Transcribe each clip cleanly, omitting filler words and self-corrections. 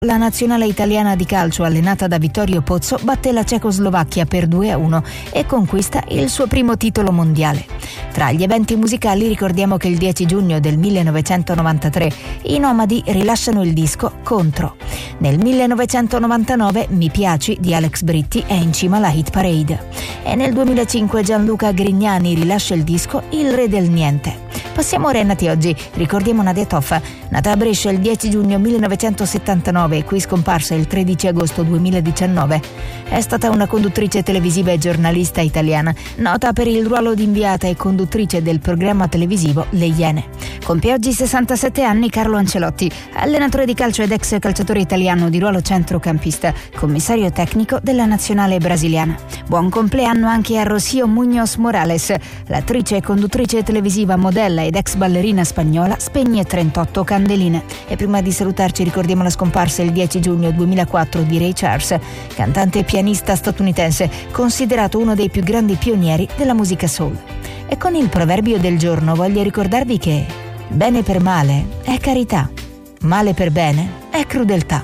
La nazionale italiana di calcio, allenata da Vittorio Pozzo, batte la Cecoslovacchia per 2-1 e conquista il suo primo titolo mondiale. Tra gli eventi musicali ricordiamo che il 10 giugno del 1993 i Nomadi rilasciano il disco Contro. Nel 1999 Mi piaci di Alex Britti è in cima alla hit parade. E nel 2005 Gianluca Grignani rilascia il disco Il re del niente. Passiamo ora ai nati oggi. Ricordiamo Nadia Toffa, nata a Brescia il 10 giugno 1979 e qui scomparsa il 13 agosto 2019. È stata una conduttrice televisiva e giornalista italiana, nota per il ruolo di inviata e conduttrice del programma televisivo Le Iene. Compie oggi 67 anni Carlo Ancelotti, allenatore di calcio ed ex calciatore italiano di ruolo centrocampista, commissario tecnico della nazionale brasiliana. Buon compleanno anche a Rocío Muñoz Morales, l'attrice e conduttrice televisiva, modella ed ex ballerina spagnola, spegne 38 candeline. E prima di salutarci ricordiamo la scomparsa il 10 giugno 2004 di Ray Charles, cantante e pianista statunitense, considerato uno dei più grandi pionieri della musica soul. E con il proverbio del giorno voglio ricordarvi che bene per male è carità, male per bene è crudeltà.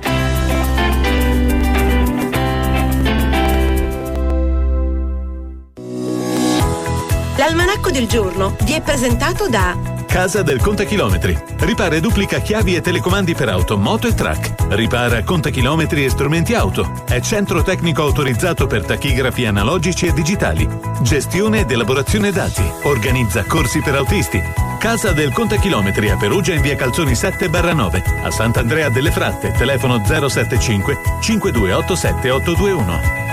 L'almanacco del giorno vi è presentato da Casa del Contachilometri. Ripara e duplica chiavi e telecomandi per auto, moto e track. Ripara contachilometri e strumenti auto. È centro tecnico autorizzato per tachigrafi analogici e digitali. Gestione ed elaborazione dati. Organizza corsi per autisti. Casa del Contachilometri a Perugia in via Calzoni 7/9. A Sant'Andrea delle Fratte, telefono 075 5287 821.